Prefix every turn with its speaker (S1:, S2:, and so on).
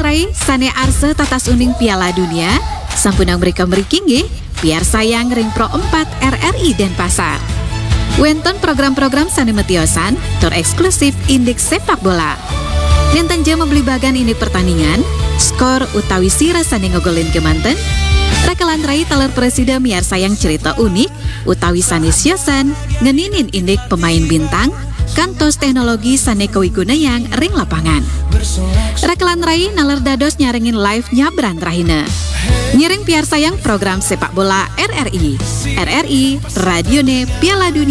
S1: rai sane arse tatas uning Piala Dunia sampunang mereka merikinggi biar sayang ring Pro 4 RRI Denpasar. Wenton program-program sane metiosan tur eksklusif indeks sepak bola. Nenten jam membeli bagan ini pertandingan, skor utawi sira sane ngogolin kemanten. Rekelan rai taler presiden biar sayang cerita unik utawi sane siosan ngeninin indik pemain bintang kantos teknologi sane kawiguna yang ring lapangan. Rekelan rai naler dados nyaringin live nyabran rahina. Nyiring piar sayang program sepak bola RRI. RRI, Radione Piala Dunia.